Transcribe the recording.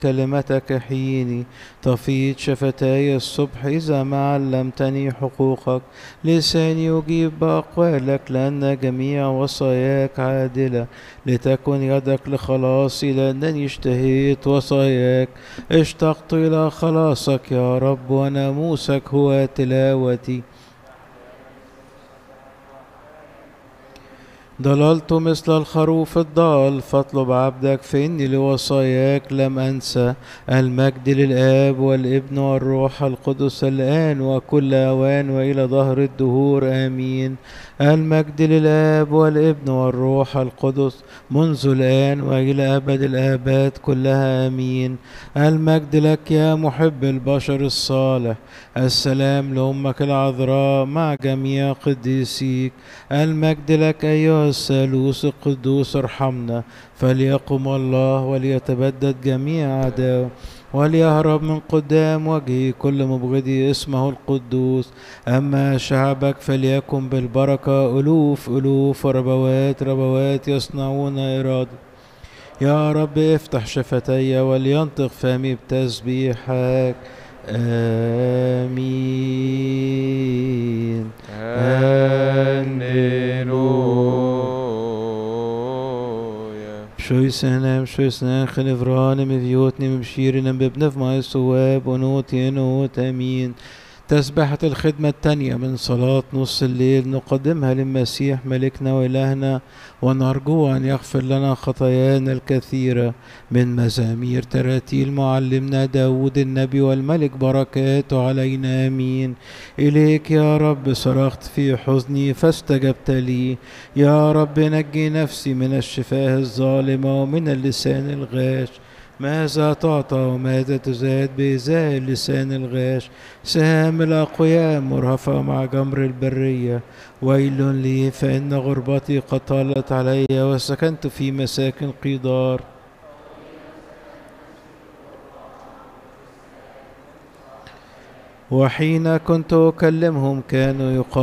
كلمتك حيني تفيض شفتاي الصبح إذا ما علمتني حقوقك. لساني يجيب بأقوالك لأن جميع وصاياك عادلة. لتكن يدك لخلاصي لأنني اشتهيت وصاياك. اشتقت إلى خلاصك يا رب وناموسك هو تلاوتي. ضللت مثل الخروف الضال فاطلب عبدك فإني لوصاياك لم أنسى. المجد للآب والابن والروح القدس الآن وكل أوان وإلى ظهر الدهور آمين. المجد للآب والابن والروح القدس منذ الآن وإلى أبد الآباد كلها آمين. المجد لك يا محب البشر الصالح. السلام لأمك العذراء مع جميع قديسيك. المجد لك أيها الثالوث القدوس ارحمنا. فليقم الله وليتبدد جميع أعداؤه وليهرب من قدام وجهه كل مبغضي اسمه القدوس. أما شعبك فليكن بالبركة ألوف ألوف وربوات ربوات يصنعون إرادة. يا رب افتح شفتي ولينطق فمي بتسبيحك. آمين. هللويا. شويسنا خنفران مفيوتني مبشيرنا ببنف ما الصواب ونوت آمين. تسبحة الخدمة التانية من صلاة نص الليل نقدمها للمسيح ملكنا وإلهنا ونرجو أن يغفر لنا خطايانا الكثيرة من مزامير تراتيل معلمنا داود النبي والملك بركاته علينا آمين. إليك يا رب صرخت في حزني فاستجبت لي. يا رب نجي نفسي من الشفاه الظالمة ومن اللسان الغاش. ماذا تعطى وماذا تزاد بإزاء اللسان الغاش. سهام الأقوياء مرهفة مع جمر البرية. ويل لي فإن غربتي قد طالت علي وسكنت في مساكن قيدار. وحين كنت أكلمهم كانوا يقال